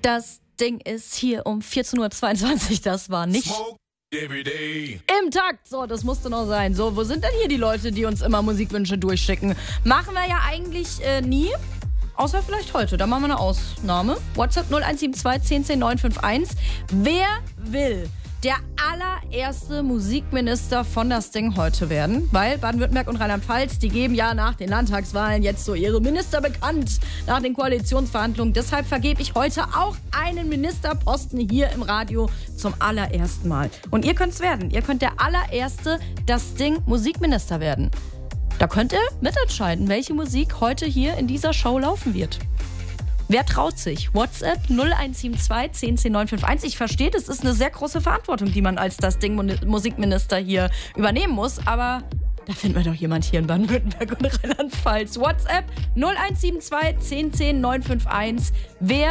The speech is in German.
Das Ding ist hier um 14.22 Uhr, das war nicht im Takt. So, das musste noch sein. So, wo sind denn hier die Leute, die uns immer Musikwünsche durchschicken? Machen wir ja eigentlich nie. Außer vielleicht heute, da machen wir eine Ausnahme. WhatsApp 0172 10 10 951. Wer will der allererste Musikminister von das Ding heute werden? Weil Baden-Württemberg und Rheinland-Pfalz, die geben ja nach den Landtagswahlen jetzt so ihre Minister bekannt, nach den Koalitionsverhandlungen. Deshalb vergebe ich heute auch einen Ministerposten hier im Radio zum allerersten Mal. Und ihr könnt es werden. Ihr könnt der allererste das Ding Musikminister werden. Da könnt ihr mitentscheiden, welche Musik heute hier in dieser Show laufen wird. Wer traut sich? WhatsApp 0172 10 10 951. Ich verstehe, das ist eine sehr große Verantwortung, die man als das Ding Musikminister hier übernehmen muss. Aber da finden wir doch jemand hier in Baden-Württemberg und Rheinland-Pfalz. WhatsApp 0172 10 10 951. Wer